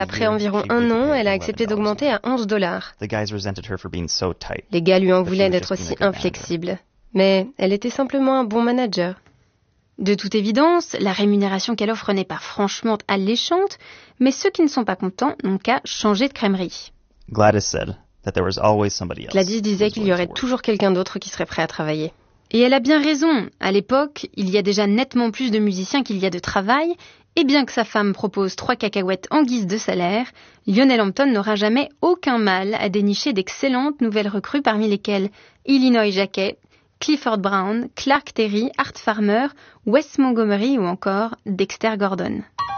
Après environ un an, elle a accepté d'augmenter à $11. Les gars lui en voulaient d'être aussi inflexible. Mais elle était simplement un bon manager. De toute évidence, la rémunération qu'elle offre n'est pas franchement alléchante, mais ceux qui ne sont pas contents n'ont qu'à changer de crèmerie. Gladys disait qu'il y aurait toujours quelqu'un d'autre qui serait prêt à travailler. Et elle a bien raison. À l'époque, il y a déjà nettement plus de musiciens qu'il y a de travail, et bien que sa femme propose 3 cacahuètes en guise de salaire, Lionel Hampton n'aura jamais aucun mal à dénicher d'excellentes nouvelles recrues parmi lesquelles Illinois Jacquet, Clifford Brown, Clark Terry, Art Farmer, Wes Montgomery ou encore Dexter Gordon.